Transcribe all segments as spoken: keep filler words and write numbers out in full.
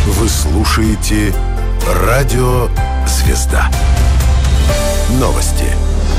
Вы слушаете «Радио Звезда». Новости.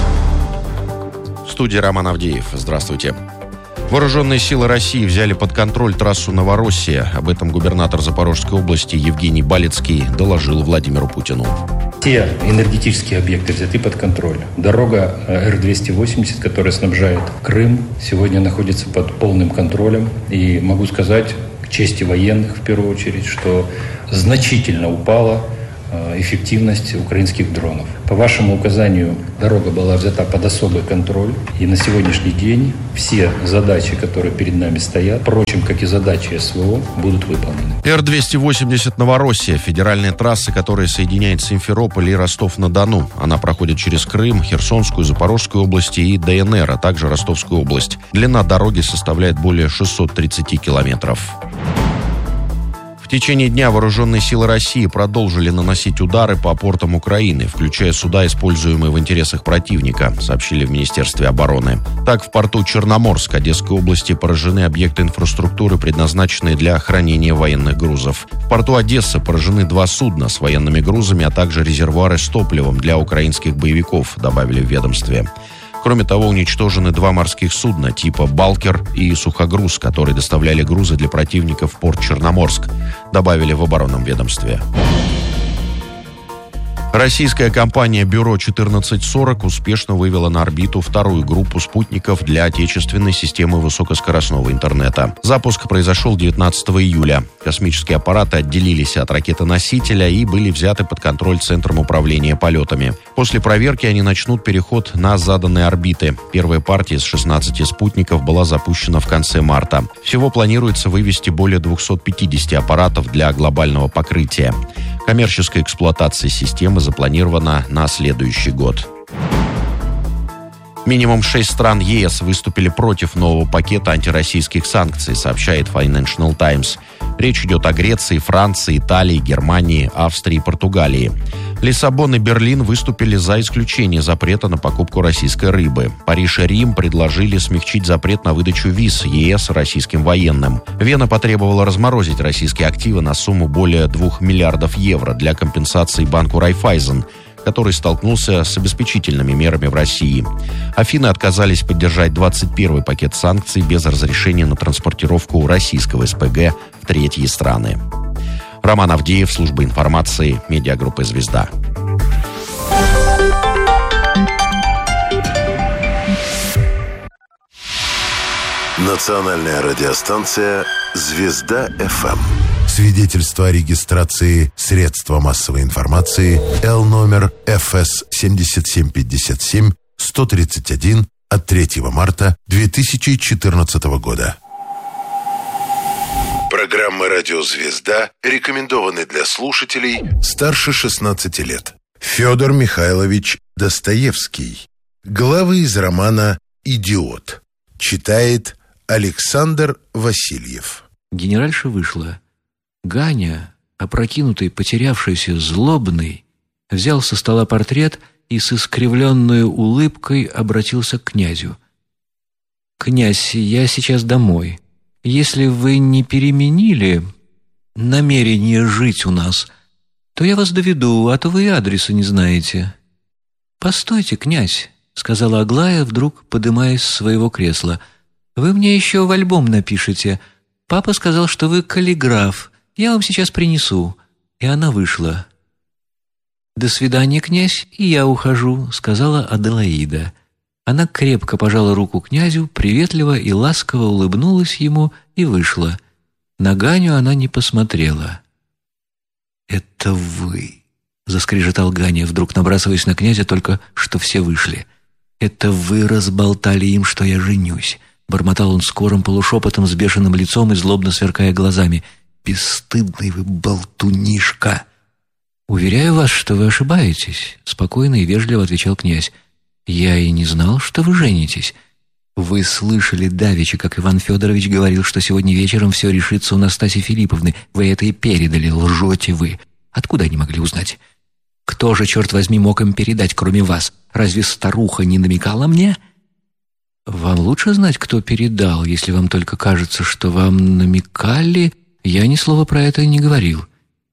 В студии Роман Авдеев. Здравствуйте. Вооруженные силы России взяли под контроль трассу Новороссия. Об этом губернатор Запорожской области Евгений Балицкий доложил Владимиру Путину. Все энергетические объекты взяты под контроль. Дорога Эр двести восемьдесят, которая снабжает Крым, сегодня находится под полным контролем. И могу сказать, к чести военных в первую очередь, что значительно упала эффективность украинских дронов. По вашему указанию дорога была взята под особый контроль. И на сегодняшний день все задачи, которые перед нами стоят, впрочем, как и задачи СВО, будут выполнены. Эр двести восемьдесят Новороссия – федеральная трасса, которая соединяет Симферополь и Ростов-на-Дону. Она проходит через Крым, Херсонскую, Запорожскую области и ДНР, а также Ростовскую область. Длина дороги составляет более шестьсот тридцать километров. В течение дня вооруженные силы России продолжили наносить удары по портам Украины, включая суда, используемые в интересах противника, сообщили в Министерстве обороны. Так, в порту Черноморск Одесской области поражены объекты инфраструктуры, предназначенные для хранения военных грузов. В порту Одессы поражены два судна с военными грузами, а также резервуары с топливом для украинских боевиков, добавили в ведомстве. Кроме того, уничтожены два морских судна типа «Балкер» и «Сухогруз», которые доставляли грузы для противника в порт Черноморск, добавили в оборонном ведомстве. Российская компания «Бюро четырнадцать сорок» успешно вывела на орбиту вторую группу спутников для отечественной системы высокоскоростного интернета. Запуск произошел девятнадцатого июля. Космические аппараты отделились от ракеты-носителя и были взяты под контроль Центром управления полетами. После проверки они начнут переход на заданные орбиты. Первая партия из шестнадцати спутников была запущена в конце марта. Всего планируется вывести более двухсот пятидесяти аппаратов для глобального покрытия. Коммерческая эксплуатация системы запланирована на следующий год. Минимум шесть стран ЕС выступили против нового пакета антироссийских санкций, сообщает Financial Times. Речь идет о Греции, Франции, Италии, Германии, Австрии и Португалии. Лиссабон и Берлин выступили за исключение запрета на покупку российской рыбы. Париж и Рим предложили смягчить запрет на выдачу виз ЕС российским военным. Вена потребовала разморозить российские активы на сумму более двух миллиардов евро для компенсации банку Райффайзен, который столкнулся с обеспечительными мерами в России. Афины отказались поддержать двадцать первый пакет санкций без разрешения на транспортировку российского СПГ в третьи страны. Роман Авдеев, служба информации, медиагруппа «Звезда». Национальная радиостанция «Звезда-ФМ». Свидетельство о регистрации средства массовой информации Л номер Эф Эс семь семь пять семь сто тридцать один от третьего марта две тысячи четырнадцатого года. Программы «Радио Звезда» рекомендованы для слушателей старше шестнадцати лет. Федор Михайлович Достоевский. Главы из романа «Идиот». Читает Александр Васильев. Генеральша вышла. Ганя, опрокинутый, потерявшийся, злобный, взял со стола портрет и с искривленной улыбкой обратился к князю. «Князь, я сейчас домой. Если вы не переменили намерение жить у нас, то я вас доведу, а то вы и адреса не знаете». «Постойте, князь», — сказала Аглая, вдруг подымаясь с своего кресла. «Вы мне еще в альбом напишите. Папа сказал, что вы каллиграф. Я вам сейчас принесу». И она вышла. «До свидания, князь, и я ухожу», — сказала Аделаида. Она крепко пожала руку князю, приветливо и ласково улыбнулась ему и вышла. На Ганю она не посмотрела. «Это вы», — заскрежетал Ганя, вдруг набрасываясь на князя, только что все вышли. «Это вы разболтали им, что я женюсь», — бормотал он скорым полушепотом с бешеным лицом и злобно сверкая глазами. «Бесстыдный вы болтунишка!» «Уверяю вас, что вы ошибаетесь», — спокойно и вежливо отвечал князь. «Я и не знал, что вы женитесь. Вы слышали давеча, как Иван Федорович говорил, что сегодня вечером все решится у Настасьи Филипповны. Вы это и передали, лжете вы. Откуда они могли узнать? Кто же, черт возьми, мог им передать, кроме вас? Разве старуха не намекала мне?» «Вам лучше знать, кто передал. Если вам только кажется, что вам намекали, я ни слова про это не говорил.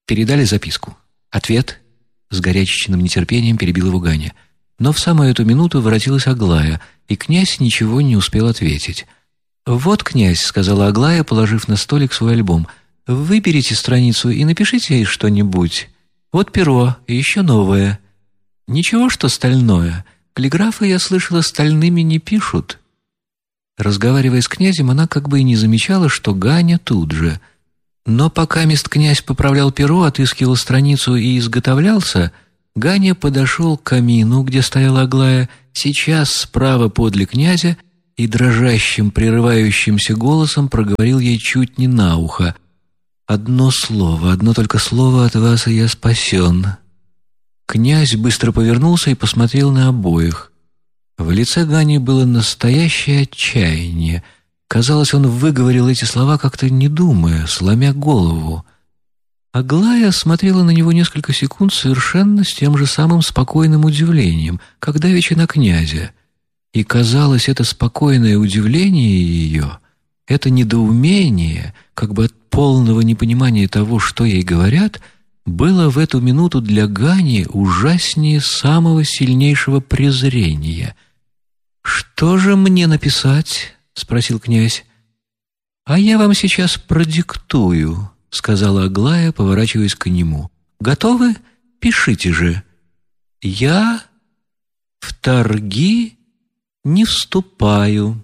Передали записку. Ответ. С горячечным нетерпением перебил его Ганя. Но в самую эту минуту воротилась Аглая, и князь ничего не успел ответить. «Вот, князь», — сказала Аглая, положив на столик свой альбом, — «выберите страницу и напишите ей что-нибудь. Вот перо, и еще новое. Ничего, что стальное. Каллиграфы, я слышала, стальными не пишут». Разговаривая с князем, она как бы и не замечала, что Ганя тут же. Но пока мест князь поправлял перо, отыскивал страницу и изготовлялся, Ганя подошел к камину, где стояла Аглая, сейчас справа подле князя, и дрожащим, прерывающимся голосом проговорил ей чуть не на ухо: «Одно слово, одно только слово от вас, и я спасен». Князь быстро повернулся и посмотрел на обоих. В лице Гани было настоящее отчаяние. Казалось, он выговорил эти слова как-то не думая, сломя голову. Аглая смотрела на него несколько секунд совершенно с тем же самым спокойным удивлением, как давеча на князя. И, казалось, это спокойное удивление ее, это недоумение, как бы от полного непонимания того, что ей говорят, было в эту минуту для Гани ужаснее самого сильнейшего презрения. «Что же мне написать?» — спросил князь. «А я вам сейчас продиктую», — сказала Аглая, поворачиваясь к нему. «Готовы? Пишите же. Я в торги не вступаю.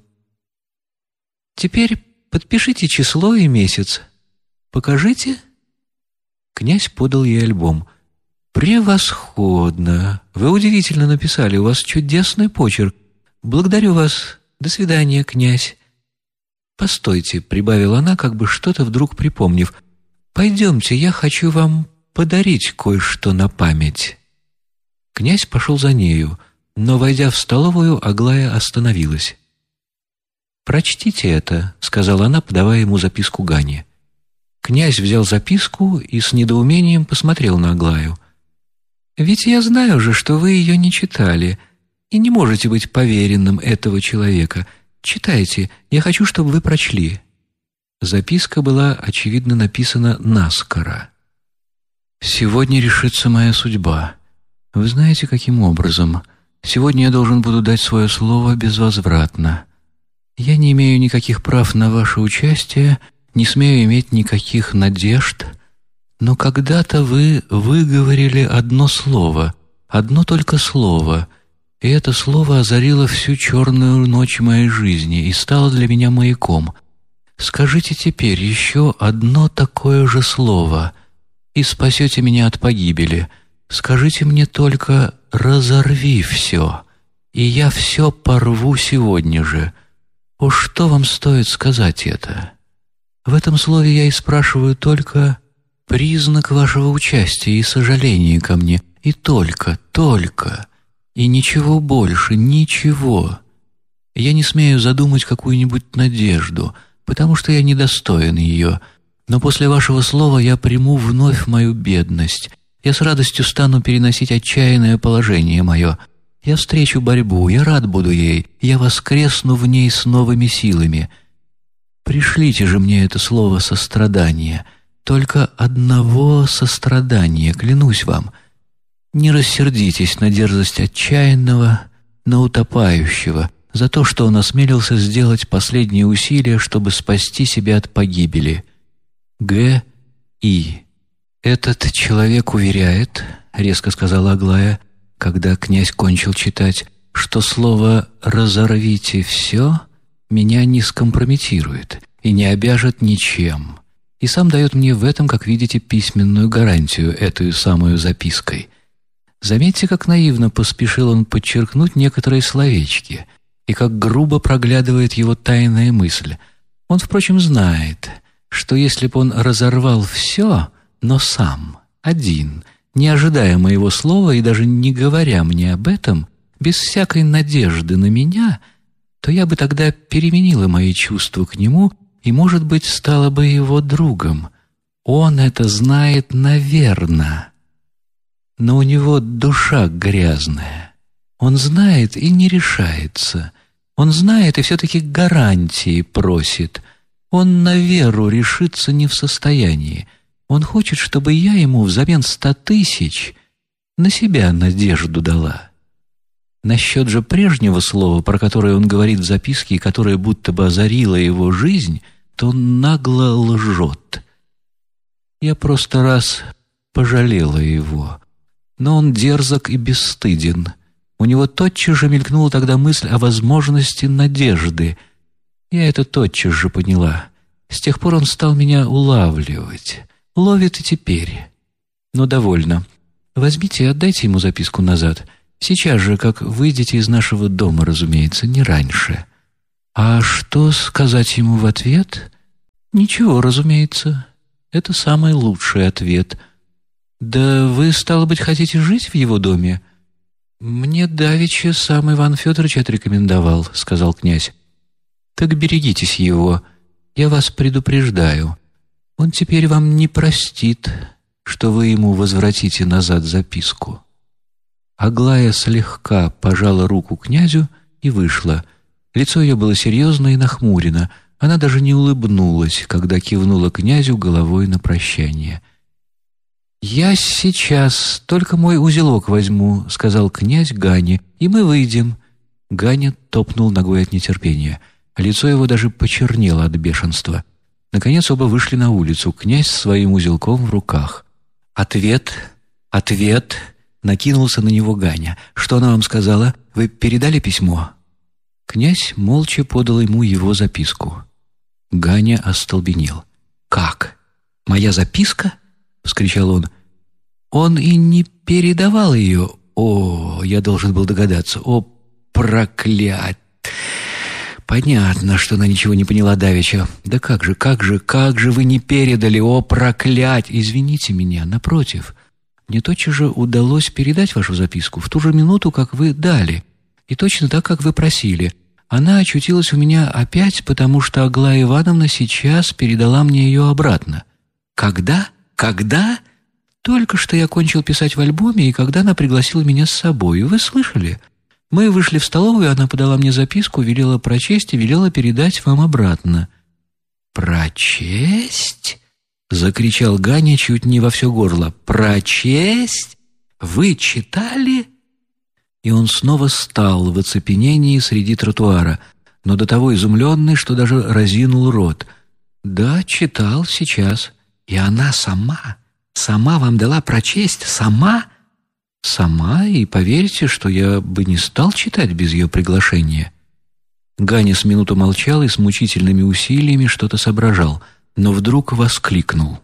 Теперь подпишите число и месяц. Покажите». Князь подал ей альбом. «Превосходно! Вы удивительно написали, у вас чудесный почерк. Благодарю вас. До свидания, князь». «Постойте», — прибавила она, как бы что-то вдруг припомнив. «Пойдемте, я хочу вам подарить кое-что на память». Князь пошел за нею, но, войдя в столовую, Аглая остановилась. «Прочтите это», — сказала она, подавая ему записку Гане. Князь взял записку и с недоумением посмотрел на Аглаю. «Ведь я знаю же, что вы ее не читали, и не можете быть поверенным этого человека. Читайте, я хочу, чтобы вы прочли». Записка была, очевидно, написана наскоро. «Сегодня решится моя судьба. Вы знаете, каким образом? Сегодня я должен буду дать свое слово безвозвратно. Я не имею никаких прав на ваше участие, не смею иметь никаких надежд, но когда-то вы выговорили одно слово, одно только слово, и это слово озарило всю черную ночь моей жизни и стало для меня маяком. Скажите теперь еще одно такое же слово, и спасете меня от погибели. Скажите мне только: разорви все, и я все порву сегодня же. О, что вам стоит сказать это? В этом слове я и спрашиваю только признак вашего участия и сожаления ко мне, и только, только, и ничего больше, ничего. Я не смею задумать какую-нибудь надежду, потому что я недостоин ее, но после вашего слова я приму вновь мою бедность. Я с радостью стану переносить отчаянное положение мое. Я встречу борьбу, я рад буду ей, я воскресну в ней с новыми силами. Пришлите же мне это слово сострадания, только одного сострадания, клянусь вам. Не рассердитесь на дерзость отчаянного, на утопающего, за то, что он осмелился сделать последние усилия, чтобы спасти себя от погибели. Г. И. «Этот человек уверяет, — резко сказала Аглая, когда князь кончил читать, — что слово «разорвите все» меня не скомпрометирует и не обяжет ничем, и сам дает мне в этом, как видите, письменную гарантию этой самой запиской. Заметьте, как наивно поспешил он подчеркнуть некоторые словечки, и как грубо проглядывает его тайная мысль. Он, впрочем, знает, что если бы он разорвал все, но сам, один, не ожидая моего слова и даже не говоря мне об этом, без всякой надежды на меня, то я бы тогда переменила мои чувства к нему и, может быть, стала бы его другом. Он это знает, наверно. Но у него душа грязная. Он знает и не решается. Он знает и все-таки гарантии просит. Он на веру решиться не в состоянии. Он хочет, чтобы я ему взамен ста тысяч на себя надежду дала. Насчет же прежнего слова, про которое он говорит в записке, и которое будто бы озарило его жизнь, то он нагло лжет. Я просто раз пожалела его, но он дерзок и бесстыден. У него тотчас же мелькнула тогда мысль о возможности надежды. Я это тотчас же поняла. С тех пор он стал меня улавливать. Ловит и теперь. Но довольно. Возьмите и отдайте ему записку назад. Сейчас же, как выйдете из нашего дома, разумеется, не раньше. А что сказать ему в ответ? Ничего, разумеется. Это самый лучший ответ. Да вы, стало быть, хотите жить в его доме? Мне давеча сам Иван Федорович отрекомендовал, сказал князь. Так берегитесь его. Я вас предупреждаю. Он теперь вам не простит, что вы ему возвратите назад записку. Аглая слегка пожала руку князю и вышла. Лицо ее было серьезно и нахмурено. Она даже не улыбнулась, когда кивнула князю головой на прощание. «Я сейчас только мой узелок возьму», — сказал князь Гане, — «и мы выйдем». Ганя топнул ногой от нетерпения. Лицо его даже почернело от бешенства. Наконец оба вышли на улицу, князь с своим узелком в руках. «Ответ, ответ!» — накинулся на него Ганя. «Что она вам сказала? Вы передали письмо?» Князь молча подал ему его записку. Ганя остолбенел. «Как? Моя записка?» — вскричал он. «Он и не передавал ее. О, я должен был догадаться. О, проклять! Понятно, что она ничего не поняла давеча. Да как же, как же, как же вы не передали? О, проклять! Извините меня, напротив. Мне тотчас же удалось передать вашу записку в ту же минуту, как вы дали. И точно так, как вы просили. Она очутилась у меня опять, потому что Аглая Ивановна сейчас передала мне ее обратно. Когда? Когда? Только что я кончил писать в альбоме, и когда она пригласила меня с собой. Вы слышали? Мы вышли в столовую, она подала мне записку, велела прочесть и велела передать вам обратно». «Прочесть?» — закричал Ганя чуть не во все горло. «Прочесть? Вы читали?» И он снова стал в оцепенении среди тротуара, но до того изумленный, что даже разинул рот. «Да, читал сейчас. И она сама, сама вам дала прочесть? Сама?» «Сама, и поверьте, что я бы не стал читать без ее приглашения». Ганя с минуту молчал и с мучительными усилиями что-то соображал, но вдруг воскликнул.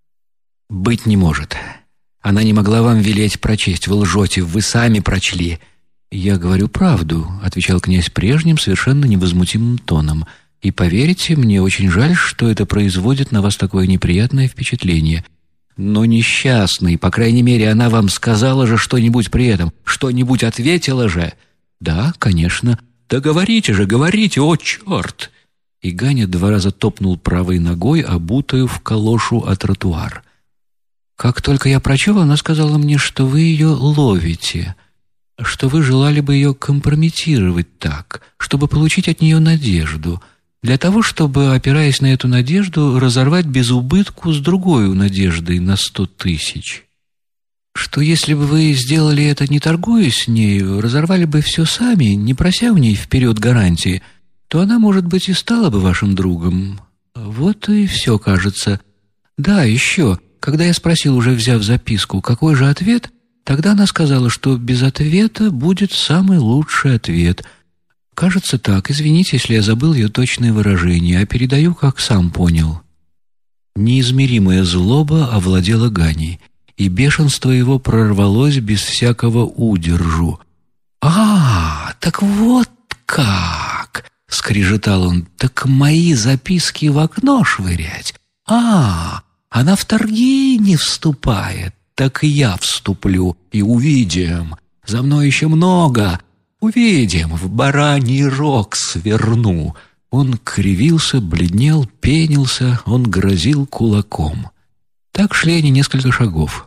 «Быть не может. Она не могла вам велеть прочесть. Вы лжете, вы сами прочли». «Я говорю правду», — отвечал князь прежним, совершенно невозмутимым тоном. «И поверьте, мне очень жаль, что это производит на вас такое неприятное впечатление. Но несчастный, по крайней мере, она вам сказала же что-нибудь при этом, что-нибудь ответила же». «Да, конечно». «Да говорите же, говорите, о, черт!» И Ганя два раза топнул правой ногой, обутую в калошу о тротуар. «Как только я прочел, она сказала мне, что вы ее ловите, что вы желали бы ее компрометировать так, чтобы получить от нее надежду, для того, чтобы, опираясь на эту надежду, разорвать без убытку с другой надеждой на сто тысяч. Что если бы вы сделали это, не торгуясь с нею, разорвали бы все сами, не прося у ней вперед гарантии, то она, может быть, и стала бы вашим другом. Вот и все, кажется. Да, еще, когда я спросил, уже взяв записку, какой же ответ, тогда она сказала, что без ответа будет самый лучший ответ. Кажется так, извините, если я забыл ее точное выражение, а передаю, как сам понял». Неизмеримая злоба овладела Ганей, и бешенство его прорвалось без всякого удержу. «А, так вот как!» — скрежетал он. «Так мои записки в окно швырять? А, она в торги не вступает. Так и я вступлю, и увидим. За мной еще много. Увидим, в бараний рог сверну». Он кривился, бледнел, пенился, он грозил кулаком. Так шли они несколько шагов.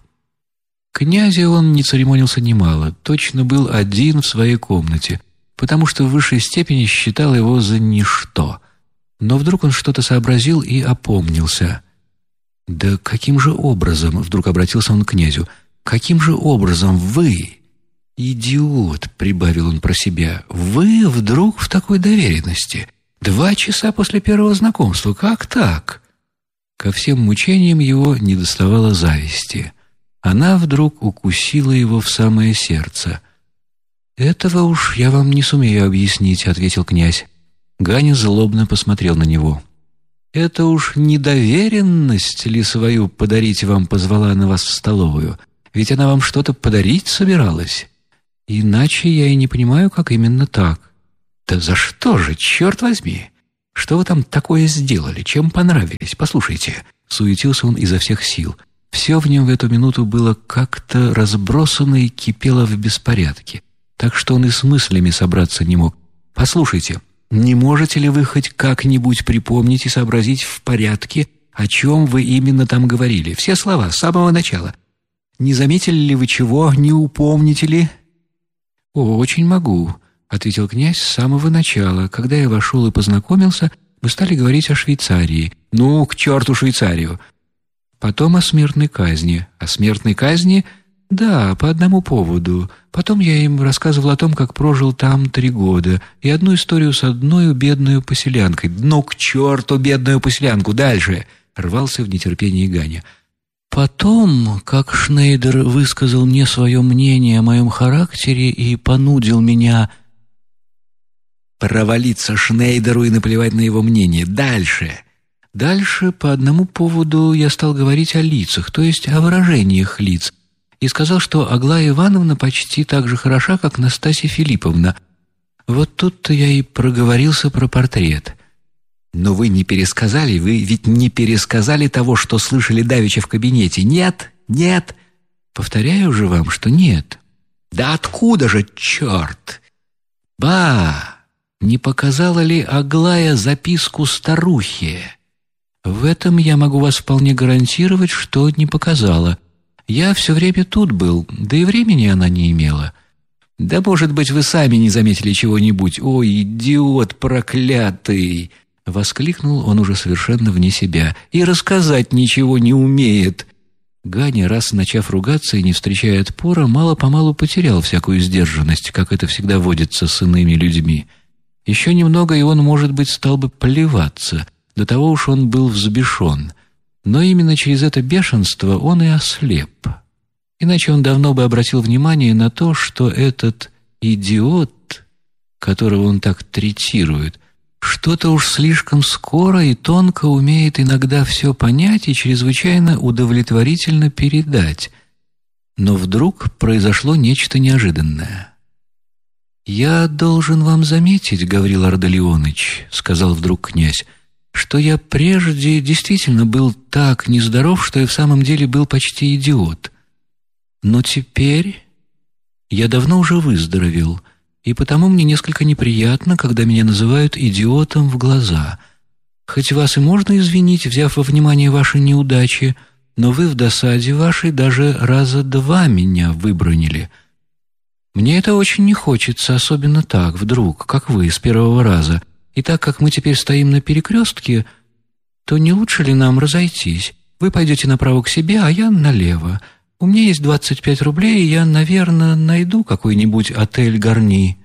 Князя он не церемонился немало, точно был один в своей комнате, потому что в высшей степени считал его за ничто. Но вдруг он что-то сообразил и опомнился. «Да каким же образом?» — вдруг обратился он к князю. «Каким же образом вы, идиот?» — прибавил он про себя. «Вы вдруг в такой доверенности? Два часа после первого знакомства. Как так?» Ко всем мучениям его недоставало зависти. Она вдруг укусила его в самое сердце. «Этого уж я вам не сумею объяснить», — ответил князь. Ганя злобно посмотрел на него. «Это уж недоверенность ли свою подарить вам позвала на вас в столовую? Ведь она вам что-то подарить собиралась. Иначе я и не понимаю, как именно так». «Да за что же, черт возьми? Что вы там такое сделали? Чем понравились? Послушайте». Суетился он изо всех сил. Все в нем в эту минуту было как-то разбросано и кипело в беспорядке, так что он и с мыслями собраться не мог. «Послушайте, не можете ли вы хоть как-нибудь припомнить и сообразить в порядке, о чем вы именно там говорили? Все слова, с самого начала. Не заметили ли вы чего, не упомните ли?» «О, очень могу», — ответил князь, — «с самого начала. Когда я вошел и познакомился, мы стали говорить о Швейцарии». «Ну, к черту Швейцарию!» «Потом о смертной казни». «О смертной казни?» «Да, по одному поводу. Потом я им рассказывал о том, как прожил там три года, и одну историю с одной бедной поселянкой». «Ну, к черту бедную поселянку! Дальше!» — рвался в нетерпении Ганя. «Потом, как Шнейдер высказал мне свое мнение о моем характере и понудил меня...» «Провалиться Шнейдеру и наплевать на его мнение. Дальше!» «Дальше по одному поводу я стал говорить о лицах, то есть о выражениях лиц, и сказал, что Аглая Ивановна почти так же хороша, как Настасья Филипповна. Вот тут-то я и проговорился про портрет». «Но вы не пересказали, вы ведь не пересказали того, что слышали давеча в кабинете. Нет, нет. Повторяю же вам, что нет». «Да откуда же, черт?» «Ба, не показала ли Аглая записку старухе?» «В этом я могу вас вполне гарантировать, что не показала. Я все время тут был, да и времени она не имела». «Да, может быть, вы сами не заметили чего-нибудь. Ой, идиот проклятый!» — воскликнул он уже совершенно вне себя. «И рассказать ничего не умеет». Ганя, раз начав ругаться и не встречая отпора, мало-помалу потерял всякую сдержанность, как это всегда водится с иными людьми. Еще немного, и он, может быть, стал бы плеваться. До того уж он был взбешен. Но именно через это бешенство он и ослеп. Иначе он давно бы обратил внимание на то, что этот идиот, которого он так третирует, что-то уж слишком скоро и тонко умеет иногда все понять и чрезвычайно удовлетворительно передать. Но вдруг произошло нечто неожиданное. «Я должен вам заметить, Гаврил Ардалионыч, — сказал вдруг князь, — что я прежде действительно был так нездоров, что и в самом деле был почти идиот. Но теперь я давно уже выздоровел, и потому мне несколько неприятно, когда меня называют идиотом в глаза. Хоть вас и можно извинить, взяв во внимание ваши неудачи, но вы в досаде вашей даже раза два меня выбронили. Мне это очень не хочется, особенно так, вдруг, как вы, с первого раза. И так как мы теперь стоим на перекрестке, то не лучше ли нам разойтись? Вы пойдете направо к себе, а я налево. У меня есть двадцать пять рублей, и я, наверное, найду какой-нибудь отель Гарни».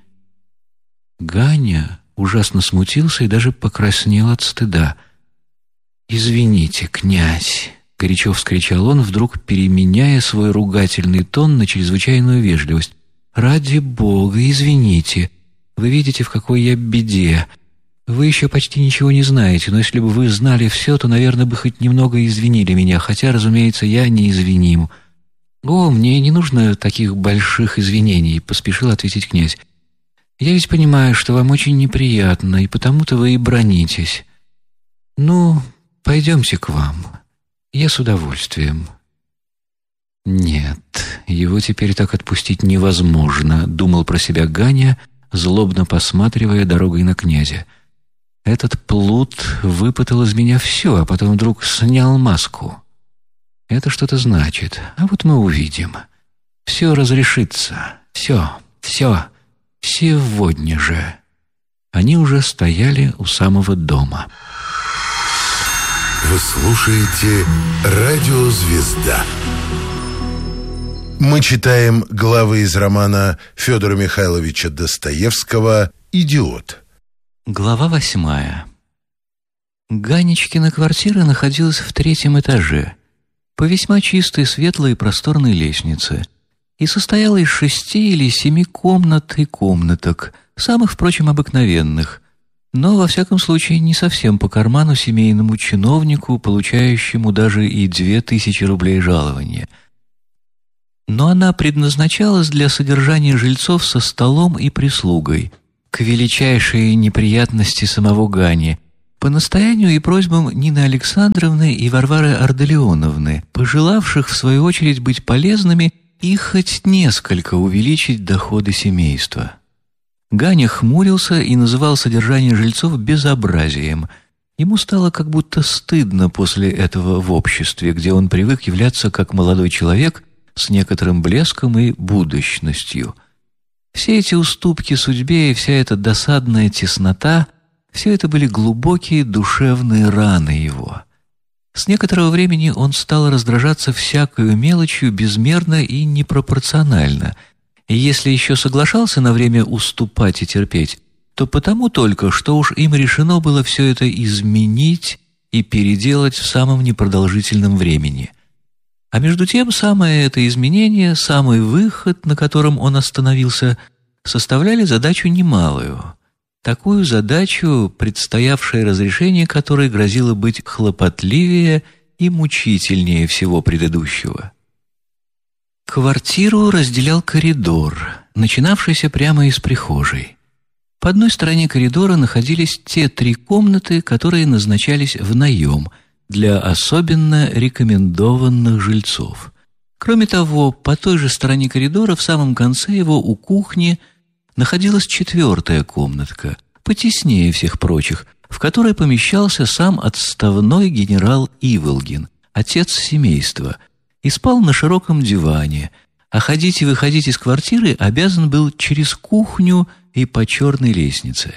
Ганя ужасно смутился и даже покраснел от стыда. «Извините, князь», — горячо вскричал он, вдруг переменяя свой ругательный тон на чрезвычайную вежливость. «Ради Бога, извините. Вы видите, в какой я беде. Вы еще почти ничего не знаете, но если бы вы знали все, то, наверное, бы хоть немного извинили меня, хотя, разумеется, я неизвиним». «О, мне не нужно таких больших извинений», — поспешил ответить князь. «Я ведь понимаю, что вам очень неприятно, и потому-то вы и бранитесь. Ну, пойдемте к вам. Я с удовольствием». «Нет, его теперь так отпустить невозможно», — думал про себя Ганя, злобно посматривая дорогой на князя. «Этот плут выпытал из меня все, а потом вдруг снял маску. Это что-то значит, а вот мы увидим. Все разрешится, все, все, сегодня же». Они уже стояли у самого дома. Вы слушаете «Радио Звезда». Мы читаем главы из романа Федора Михайловича Достоевского «Идиот». Глава восьмая. Ганечкина квартира находилась в третьем этаже, по весьма чистой, светлой и просторной лестнице, и состояла из шести или семи комнат и комнаток, самых, впрочем, обыкновенных, но, во всяком случае, не совсем по карману семейному чиновнику, получающему даже и две тысячи рублей жалования. Но она предназначалась для содержания жильцов со столом и прислугой, к величайшей неприятности самого Гани, по настоянию и просьбам Нины Александровны и Варвары Ардалионовны, пожелавших, в свою очередь, быть полезными и хоть несколько увеличить доходы семейства. Ганя хмурился и называл содержание жильцов безобразием. Ему стало как будто стыдно после этого в обществе, где он привык являться как молодой человек с некоторым блеском и будущностью. Все эти уступки судьбе и вся эта досадная теснота — все это были глубокие душевные раны его. С некоторого времени он стал раздражаться всякою мелочью безмерно и непропорционально, и если еще соглашался на время уступать и терпеть, то потому только, что уж им решено было все это изменить и переделать в самом непродолжительном времени. А между тем самое это изменение, самый выход, на котором он остановился, составляли задачу немалую. Такую задачу, предстоявшее разрешение которой грозило быть хлопотливее и мучительнее всего предыдущего. Квартиру разделял коридор, начинавшийся прямо из прихожей. По одной стороне коридора находились те три комнаты, которые назначались в наем для особенно рекомендованных жильцов. Кроме того, по той же стороне коридора, в самом конце его, у кухни, находилась четвертая комнатка, потеснее всех прочих, в которой помещался сам отставной генерал Иволгин, отец семейства, и спал на широком диване, а ходить и выходить из квартиры обязан был через кухню и по черной лестнице.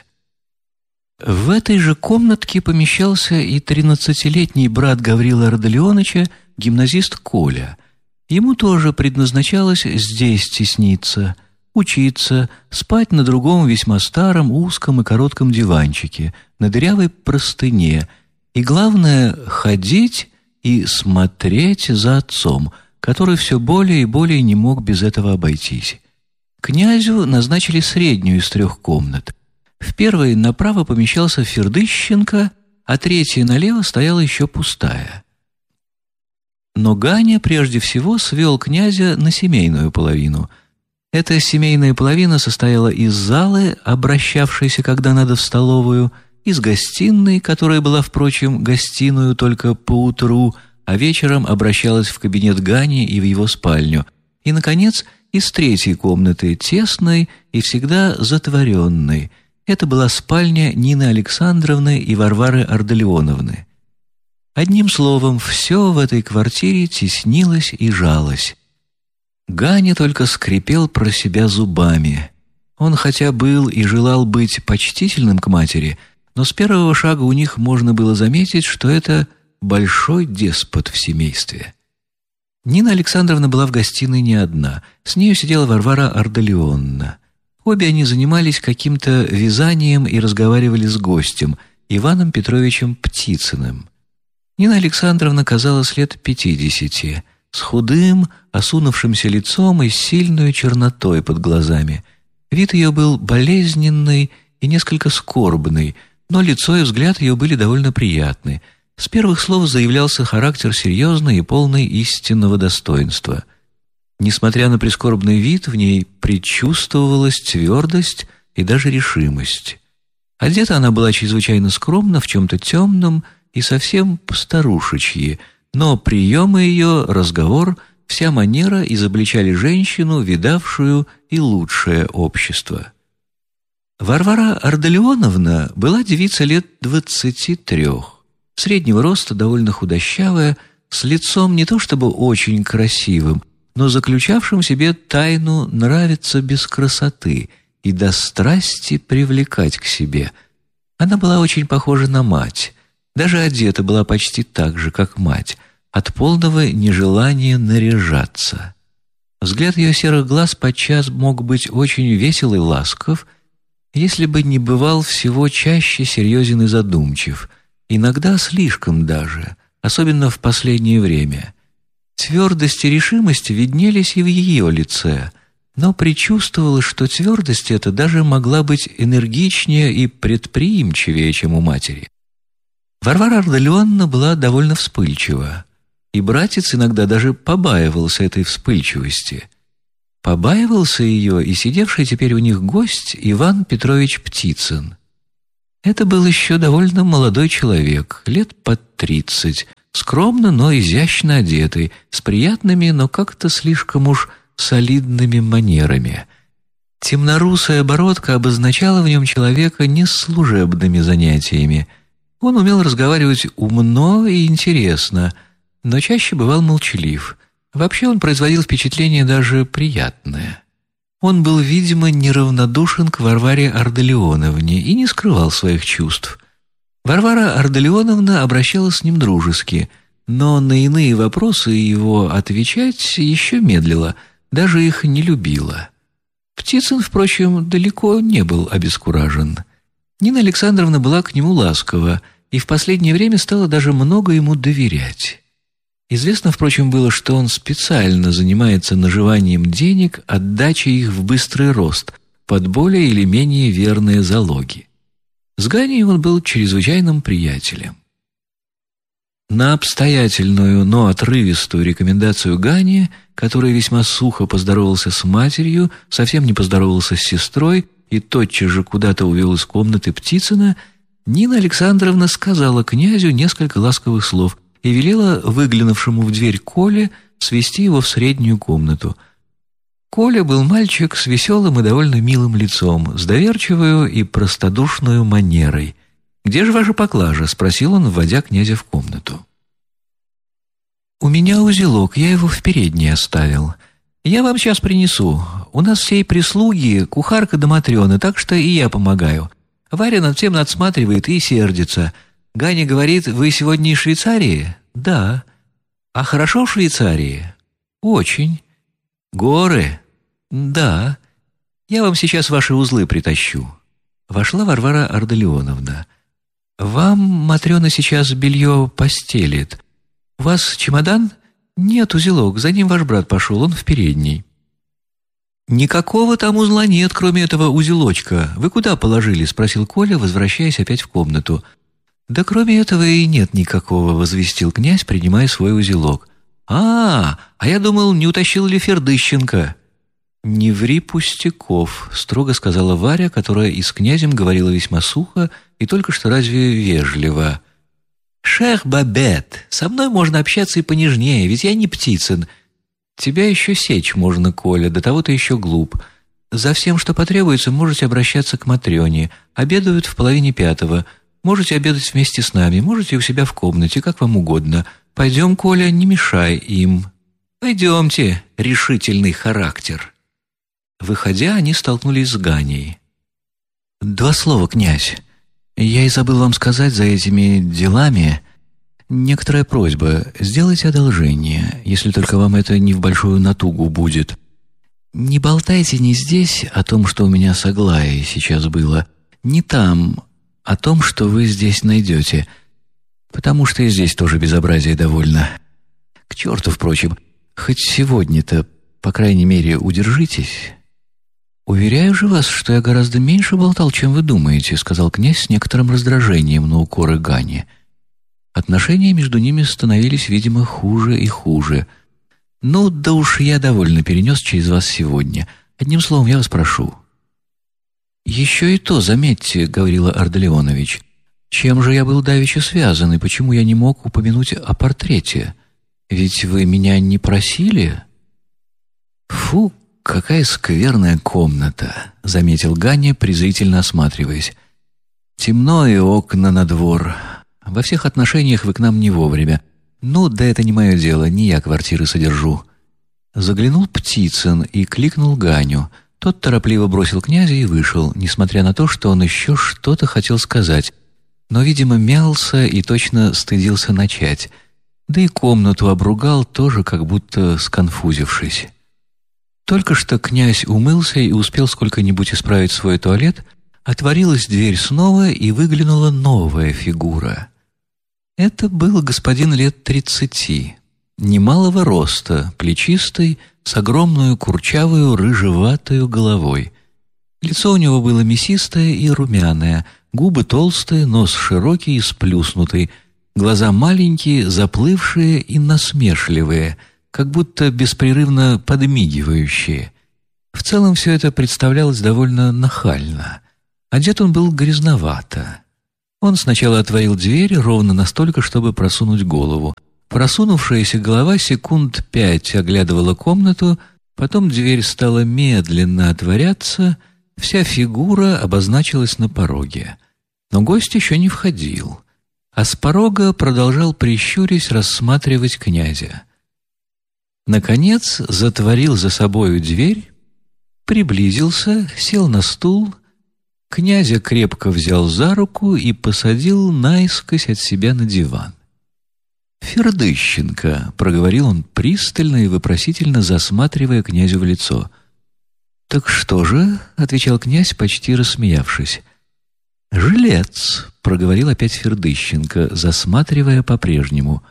В этой же комнатке помещался и тринадцатилетний брат Гаврила Ардалионыча, гимназист Коля. Ему тоже предназначалось здесь тесниться, учиться, спать на другом весьма старом, узком и коротком диванчике, на дырявой простыне, и, главное, ходить и смотреть за отцом, который все более и более не мог без этого обойтись. Князю назначили среднюю из трех комнат. В первой направо помещался Фердыщенко, а третья налево стояла еще пустая. Но Ганя прежде всего свел князя на семейную половину. Эта семейная половина состояла из залы, обращавшейся, когда надо, в столовую, из гостиной, которая была, впрочем, гостиную только поутру, а вечером обращалась в кабинет Гани и в его спальню, и, наконец, из третьей комнаты, тесной и всегда затворенной. Это была спальня Нины Александровны и Варвары Ардалионовны. Одним словом, все в этой квартире теснилось и жалось. Ганя только скрипел про себя зубами. Он хотя был и желал быть почтительным к матери, но с первого шага у них можно было заметить, что это большой деспот в семействе. Нина Александровна была в гостиной не одна. С нею сидела Варвара Ардалионовна. Обе они занимались каким-то вязанием и разговаривали с гостем, Иваном Петровичем Птицыным. Нина Александровна казалась лет пятидесяти, с худым, осунувшимся лицом и сильной чернотой под глазами. Вид ее был болезненный и несколько скорбный, но лицо и взгляд ее были довольно приятны. С первых слов заявлялся характер серьезный и полный истинного достоинства. Несмотря на прискорбный вид, в ней предчувствовалась твердость и даже решимость. Одета она была чрезвычайно скромно, в чем-то темном и совсем постарушечьи, но приемы ее, разговор, вся манера изобличали женщину, видавшую и лучшее общество. Варвара Ардалионовна была девица лет двадцати трех, среднего роста, довольно худощавая, с лицом не то чтобы очень красивым, но заключавшим в себе тайну нравиться без красоты и до страсти привлекать к себе. Она была очень похожа на мать, Даже одета была почти так же, как мать, от полного нежелания наряжаться. Взгляд ее серых глаз подчас мог быть очень весел и ласков, если бы не бывал всего чаще серьезен и задумчив, иногда слишком даже, особенно в последнее время. Твердость и решимость виднелись и в ее лице, но предчувствовалось, что твердость эта даже могла быть энергичнее и предприимчивее, чем у матери. Варвара Ардалионовна была довольно вспыльчива, и братец иногда даже побаивался этой вспыльчивости. Побаивался ее и сидевший теперь у них гость Иван Петрович Птицын. Это был еще довольно молодой человек, лет под тридцать, скромно, но изящно одетый, с приятными, но как-то слишком уж солидными манерами. Темнорусая бородка обозначала в нем человека не с служебными занятиями. Он умел разговаривать умно и интересно, но чаще бывал молчалив. Вообще он производил впечатление даже приятное. Он был, видимо, неравнодушен к Варваре Ардалионовне и не скрывал своих чувств. Варвара Ардалионовна обращалась с ним дружески, но на иные вопросы его отвечать еще медлила, даже их не любила. Птицын, впрочем, далеко не был обескуражен. Нина Александровна была к нему ласкова и в последнее время стала даже много ему доверять. Известно, впрочем, было, что он специально занимается наживанием денег, отдачей их в быстрый рост, под более или менее верные залоги. С Ганей он был чрезвычайным приятелем. На обстоятельную, но отрывистую рекомендацию Гани, который весьма сухо поздоровался с матерью, совсем не поздоровался с сестрой и тотчас же куда-то увел из комнаты Птицына, Нина Александровна сказала князю несколько ласковых слов и велела выглянувшему в дверь Коле свести его в среднюю комнату. Коля был мальчик с веселым и довольно милым лицом, с доверчивою и простодушную манерой. «Где же ваша поклажа?» — спросил он, вводя князя в комнату. «У меня узелок, я его в передней оставил. Я вам сейчас принесу. У нас всей прислуги кухарка да матрёна, так что и я помогаю. Варя над всем надсматривает и сердится. Ганя говорит, вы сегодня из Швейцарии?» «Да». «А хорошо в Швейцарии?» «Очень». «Горы?» «Да». «Я вам сейчас ваши узлы притащу». Вошла Варвара Ардалионовна. «Вам, Матрена, сейчас белье постелит. У вас чемодан?» «Нет, узелок, за ним ваш брат пошел, он в передней». «Никакого там узла нет, кроме этого узелочка. Вы куда положили?» — спросил Коля, возвращаясь опять в комнату. «Да кроме этого и нет никакого», — возвестил князь, принимая свой узелок. «А, а я думал, не утащил ли Фердыщенко?» «Не ври пустяков», — строго сказала Варя, которая и с князем говорила весьма сухо и только что разве вежливо. «Шех Бабет, со мной можно общаться и понежнее, ведь я не Птицын. Тебя еще сечь можно, Коля, до того ты еще глуп. За всем, что потребуется, можете обращаться к Матрёне. Обедают в половине пятого. Можете обедать вместе с нами, можете у себя в комнате, как вам угодно. Пойдем, Коля, не мешай им». «Пойдемте, решительный характер». Выходя, они столкнулись с Ганей. «Два слова, князь. Я и забыл вам сказать за этими делами. Некоторая просьба. Сделайте одолжение, если только вам это не в большую натугу будет. Не болтайте ни здесь о том, что у меня с Аглаей сейчас было, ни там о том, что вы здесь найдете, потому что и здесь тоже безобразие довольно. К черту, впрочем, хоть сегодня-то, по крайней мере, удержитесь». «Уверяю же вас, что я гораздо меньше болтал, чем вы думаете», — сказал князь с некоторым раздражением на укоры Гани. Отношения между ними становились, видимо, хуже и хуже. «Ну, да уж я довольно перенес через вас сегодня. Одним словом, я вас прошу». «Еще и то, заметьте, — говорила Ардалионович, — чем же я был давеча связан, и почему я не мог упомянуть о портрете? Ведь вы меня не просили?» «Фу, какая скверная комната!» — заметил Ганя, презрительно осматриваясь. «Темно и окна на двор. Во всех отношениях вы к нам не вовремя. Ну, да это не мое дело, не я квартиры содержу». Заглянул Птицын и кликнул Ганю. Тот торопливо бросил князя и вышел, несмотря на то, что он еще что-то хотел сказать. но, видимо, мялся и точно стыдился начать, да и комнату обругал, тоже как будто сконфузившись. Только что князь умылся и успел сколько-нибудь исправить свой туалет, отворилась дверь снова, и выглянула новая фигура. Это был господин лет тридцати, немалого роста, плечистый, с огромную курчавую рыжеватую головой. Лицо у него было мясистое и румяное, губы толстые, нос широкий и сплюснутый, глаза маленькие, заплывшие и насмешливые, как будто беспрерывно подмигивающие. В целом все это представлялось довольно нахально. Одет он был грязновато. Он сначала отворил дверь ровно настолько, чтобы просунуть голову. Просунувшаяся голова секунд пять оглядывала комнату, потом дверь стала медленно отворяться, вся фигура обозначилась на пороге. Но гость еще не входил, а с порога продолжал, прищурясь, рассматривать князя. Наконец затворил за собою дверь, приблизился, сел на стул, князя крепко взял за руку и посадил наискось от себя на диван. «Фердыщенко», — проговорил он пристально и вопросительно засматривая князю в лицо. «Так что же?» — отвечал князь, почти рассмеявшись. «Жилец», — проговорил опять Фердыщенко, засматривая по-прежнему.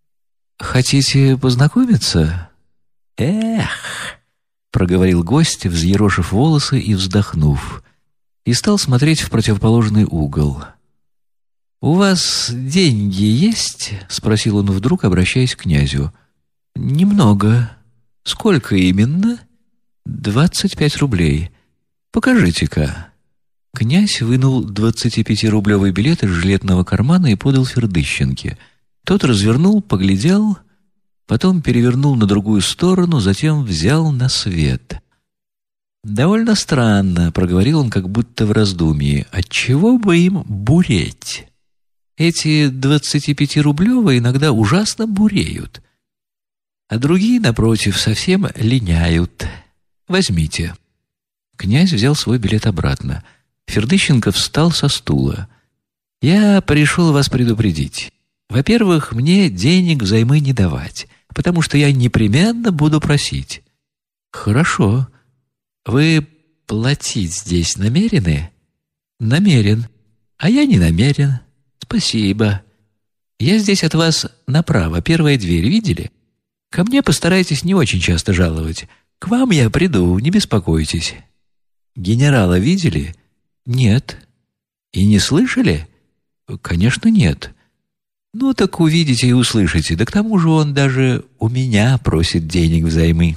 «Хотите познакомиться?» «Эх», — проговорил гость, взъерошив волосы и вздохнув, и стал смотреть в противоположный угол. «У вас деньги есть?» — спросил он вдруг, обращаясь к князю. «Немного. Сколько именно?» «Двадцать пять рублей. Покажите-ка». Князь вынул двадцатипятирублевый билет из жилетного кармана и подал Фердыщенке. Тот развернул, поглядел, потом перевернул на другую сторону, затем взял на свет. «Довольно странно», — проговорил он, как будто в раздумье. «Отчего бы им буреть? Эти двадцатипятирублевые иногда ужасно буреют, а другие, напротив, совсем линяют. Возьмите». Князь взял свой билет обратно. Фердыщенко встал со стула. «Я пришел вас предупредить. Во-первых, мне денег взаймы не давать, потому что я непременно буду просить». «Хорошо. Вы платить здесь намерены?» «Намерен. А я не намерен. Спасибо. Я здесь от вас направо, первая дверь, видели? Ко мне постарайтесь не очень часто жаловать. К вам я приду, не беспокойтесь. Генерала видели? Нет. И не слышали? Конечно, нет. Ну, так увидите и услышите. Да к тому же он даже у меня просит денег взаймы.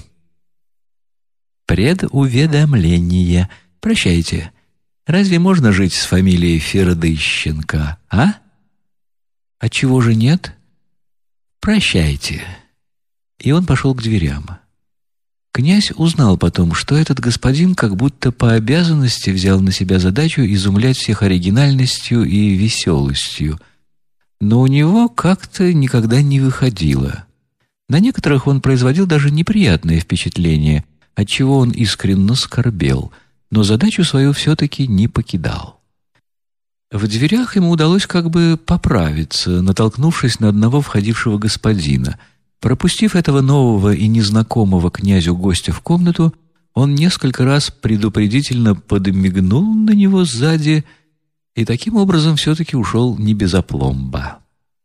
Предуведомление. Прощайте. Разве можно жить с фамилией Фердыщенко, а? Отчего же нет? Прощайте. И он пошел к дверям. Князь узнал потом, что этот господин как будто по обязанности взял на себя задачу изумлять всех оригинальностью и веселостью. Но у него как-то никогда не выходило. На некоторых он производил даже неприятное впечатление, отчего он искренне скорбел, но задачу свою все-таки не покидал. В дверях ему удалось как бы поправиться, натолкнувшись на одного входившего господина. Пропустив этого нового и незнакомого князю гостя в комнату, он несколько раз предупредительно подмигнул на него сзади и таким образом все-таки ушел не без опломба.